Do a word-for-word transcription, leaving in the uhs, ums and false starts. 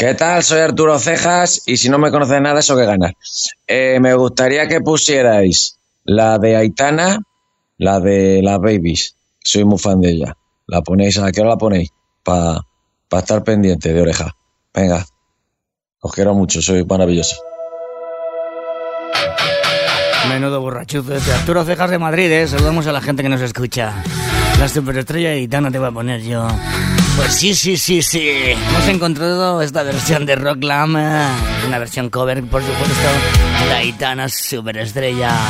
¿Qué tal? Soy Arturo Cejas y si no me conoces nada, eso que ganar. Eh, me gustaría que pusierais la de Aitana, la de las Babies. Soy muy fan de ella. ¿La ponéis? ¿A qué hora la ponéis? Para pa estar pendiente de oreja. Venga. Os quiero mucho, soy maravilloso. Menudo borrachuzo de Arturo Cejas de Madrid, ¿eh? Saludamos a la gente que nos escucha. La superestrella de Aitana te voy a poner yo. Pues sí, sí, sí, sí. Hemos encontrado esta versión de Rocklam, una versión cover, por supuesto, de Aitana superestrella.